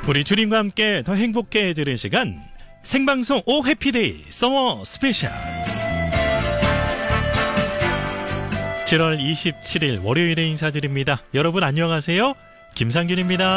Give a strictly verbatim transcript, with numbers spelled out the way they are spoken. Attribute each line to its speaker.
Speaker 1: 우리 주님과 함께 더 행복해지는 시간, 생방송 오 해피데이 서머 스페셜. 칠월 이십칠일 월요일에 인사드립니다. 여러분 안녕하세요. 김상균입니다.